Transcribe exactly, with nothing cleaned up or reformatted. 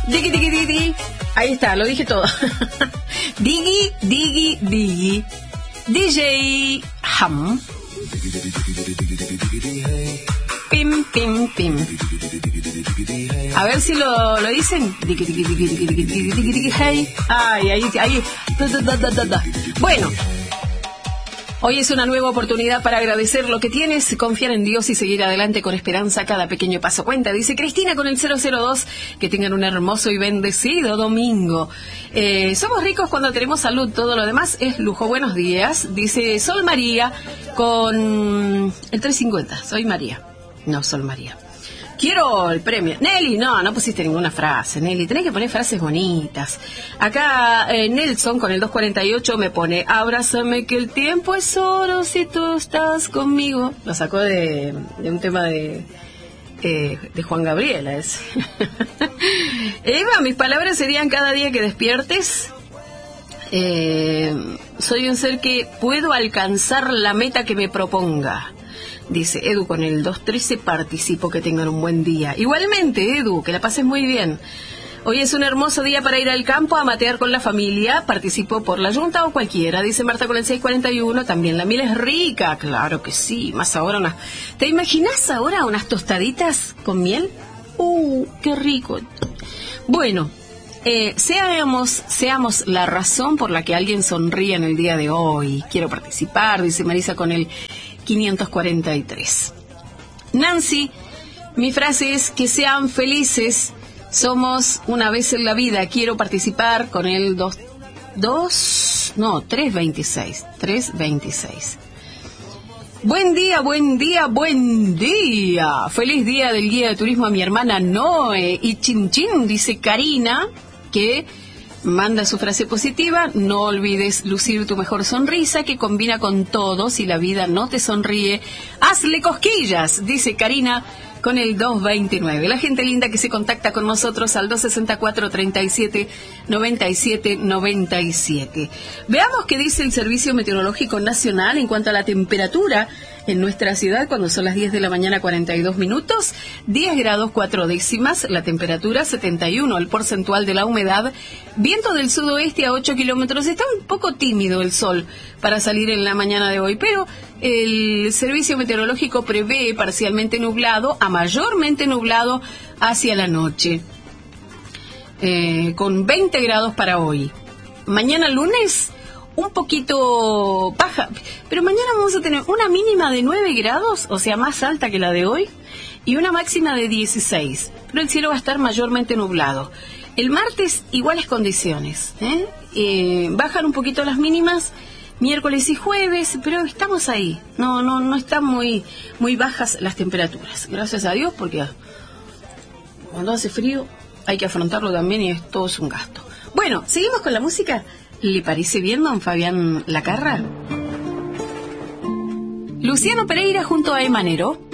Digi, digi, digi, digi. Ahí está, lo dije todo. Digi, digi, digi. D J Ham. Pim, pim, pim. A ver si lo, lo dicen. Digi, digi, digi, digi, digi, digi, digi, digi, hey. Ay, ahí, ahí. Da, da, da, da, da. Bueno. Hoy es una nueva oportunidad para agradecer lo que tienes, confiar en Dios y seguir adelante con esperanza. Cada pequeño paso cuenta, dice Cristina con el cero cero dos. Que tengan un hermoso y bendecido domingo. Eh, somos ricos cuando tenemos salud, todo lo demás es lujo. Buenos días, dice Sol María con el trescientos cincuenta. Soy María, no Sol María. Quiero el premio. Nelly, no, no pusiste ninguna frase, Nelly. Tenés que poner frases bonitas. Acá eh, Nelson con el doscientos cuarenta y ocho me pone: abrázame que el tiempo es oro si tú estás conmigo. Lo sacó de, de un tema de, eh, de Juan Gabriel. Es. Eva, mis palabras serían: cada día que despiertes, eh, soy un ser que puedo alcanzar la meta que me proponga. Dice Edu con el doscientos trece, participo, que tengan un buen día. Igualmente, Edu, que la pases muy bien. Hoy es un hermoso día para ir al campo a matear con la familia. Participo por la Junta o cualquiera. Dice Marta con el seiscientos cuarenta y uno. También la miel es rica. Claro que sí. Más ahora unas... ¿Te imaginas ahora unas tostaditas con miel? ¡Uh, qué rico! Bueno, eh, seamos, seamos la razón por la que alguien sonríe en el día de hoy. Quiero participar, dice Marisa con el quinientos cuarenta y tres. Nancy, mi frase es: que sean felices, somos una vez en la vida. Quiero participar con el dos, dos, no, trescientos veintiséis, trescientos veintiséis. Buen día, buen día, buen día. Feliz día del guía de turismo a mi hermana Noé y Chin Chin, dice Karina, que manda su frase positiva: no olvides lucir tu mejor sonrisa, que combina con todo. Si la vida no te sonríe, hazle cosquillas, dice Karina con el doscientos veintinueve. La gente linda que se contacta con nosotros al doscientos sesenta y cuatro, treinta y siete, noventa y siete, noventa y siete. Veamos qué dice el Servicio Meteorológico Nacional en cuanto a la temperatura en nuestra ciudad cuando son las diez de la mañana, cuarenta y dos minutos, diez grados cuatro décimas, la temperatura setenta y uno, el porcentual de la humedad, viento del sudoeste a ocho kilómetros. Está un poco tímido el sol para salir en la mañana de hoy, pero el Servicio Meteorológico prevé parcialmente nublado a mayormente nublado hacia la noche, eh, con veinte grados para hoy. Mañana lunes un poquito baja, pero mañana vamos a tener una mínima de nueve grados, o sea, más alta que la de hoy, y una máxima de dieciséis, pero el cielo va a estar mayormente nublado. El martes, iguales condiciones, ¿eh? Eh, bajan un poquito las mínimas, miércoles y jueves, pero estamos ahí, no no no están muy, muy bajas las temperaturas, gracias a Dios, porque cuando hace frío hay que afrontarlo también y es, todo es un gasto. Bueno, seguimos con la música. ¿Le parece bien, don Fabián Lacarra? Luciano Pereira junto a Emanero.